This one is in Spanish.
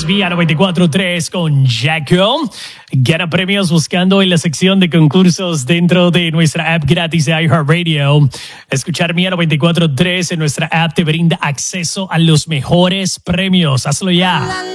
Somos Vía 94.3 con Jaco. Gana premios buscando en la sección de concursos dentro de nuestra app gratis de iHeartRadio. Escuchar Vía 94.3 en nuestra app te brinda acceso a los mejores premios. Hazlo ya.